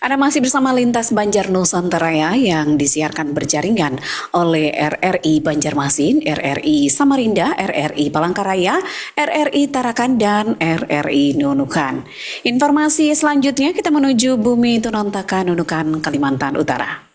Anda masih bersama Lintas Banjar Nusantara yang disiarkan berjaringan oleh RRI Banjarmasin, RRI Samarinda, RRI Palangkaraya, RRI Tarakan, dan RRI Nunukan. Informasi selanjutnya kita menuju Bumi Tunantaka, Nunukan, Kalimantan Utara.